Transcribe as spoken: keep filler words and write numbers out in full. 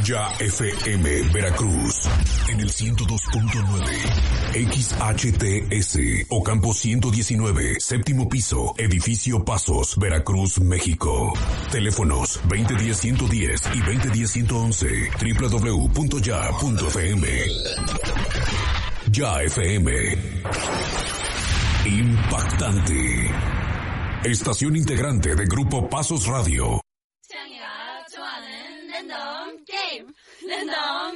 Ya F M Veracruz en el ciento dos punto nueve, X H T S Ocampo ciento diecinueve, séptimo piso, edificio Pasos, Veracruz, México. Teléfonos veinte diez ciento diez y veinte diez ciento once, doble u doble u doble u punto ya punto f m. Ya F M. Impactante. Estación integrante de Grupo Pasos Radio. 태양이가 좋아하는 랜덤 게임 랜덤